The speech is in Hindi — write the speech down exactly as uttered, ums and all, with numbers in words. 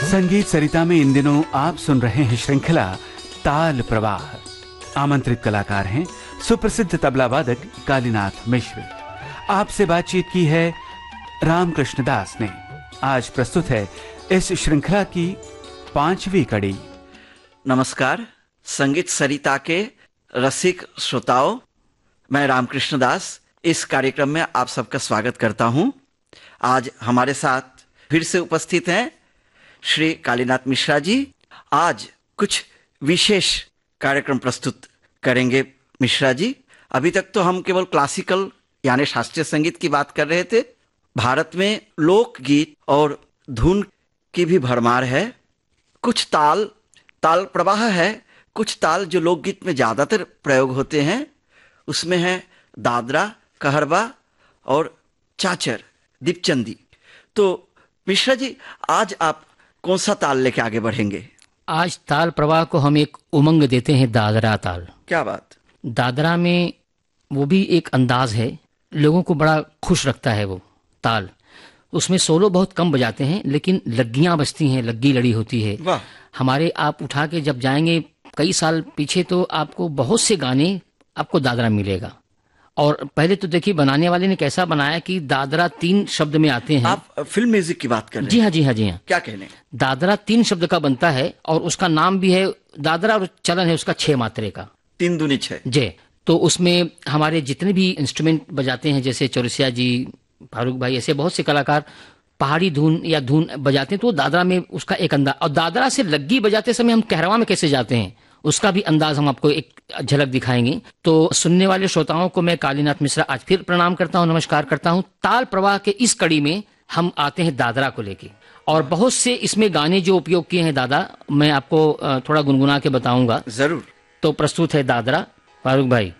संगीत सरिता में इन दिनों आप सुन रहे हैं श्रृंखला ताल प्रवाह। आमंत्रित कलाकार हैं सुप्रसिद्ध तबला वादक कालीनाथ मिश्र। आपसे बातचीत की है रामकृष्ण दास ने। आज प्रस्तुत है इस श्रृंखला की पांचवी कड़ी। नमस्कार संगीत सरिता के रसिक श्रोताओं, मैं रामकृष्ण दास इस कार्यक्रम में आप सबका स्वागत करता हूं। आज हमारे साथ फिर से उपस्थित हैं श्री कालीनाथ मिश्रा जी। आज कुछ विशेष कार्यक्रम प्रस्तुत करेंगे मिश्रा जी। अभी तक तो हम केवल क्लासिकल यानी शास्त्रीय संगीत की बात कर रहे थे। भारत में लोकगीत और धुन की भी भरमार है। कुछ ताल ताल प्रवाह है, कुछ ताल जो लोकगीत में ज्यादातर प्रयोग होते हैं उसमें है दादरा, कहरबा और चाचर, दीपचंदी। तो मिश्रा जी, आज आप कौन सा ताल लेके आगे बढ़ेंगे? आज ताल प्रवाह को हम एक उमंग देते हैं, दादरा ताल। क्या बात! दादरा में वो भी एक अंदाज है, लोगों को बड़ा खुश रखता है वो ताल। उसमें सोलो बहुत कम बजाते हैं लेकिन लग्गियां बजती हैं, लग्गी लड़ी होती है। वाह! हमारे आप उठा के जब जाएंगे कई साल पीछे तो आपको बहुत से गाने आपको दादरा मिलेगा। और पहले तो देखिए बनाने वाले ने कैसा बनाया कि दादरा तीन शब्द में आते हैं। आप फिल्म म्यूजिक की बात कर रहे हैं? जी हाँ जी हाँ जी हाँ। क्या कहने? दादरा तीन शब्द का बनता है और उसका नाम भी है दादरा और चलन है उसका छह मात्रे का, तीन दूनी छह। जय। तो उसमें हमारे जितने भी इंस्ट्रूमेंट बजाते हैं जैसे चौरसिया जी, फारूक भाई, ऐसे बहुत से कलाकार पहाड़ी धुन या धुन बजाते हैं तो दादरा में उसका एक अंदाज। और दादरा से लग्गी बजाते समय हम कहरवा में कैसे जाते हैं उसका भी अंदाज हम आपको एक झलक दिखाएंगे। तो सुनने वाले श्रोताओं को मैं कालीनाथ मिश्रा आज फिर प्रणाम करता हूं, नमस्कार करता हूं। ताल प्रवाह के इस कड़ी में हम आते हैं दादरा को लेके और बहुत से इसमें गाने जो उपयोग किए हैं दादा, मैं आपको थोड़ा गुनगुना के बताऊंगा। जरूर। तो प्रस्तुत है दादरा, फारूक भाई।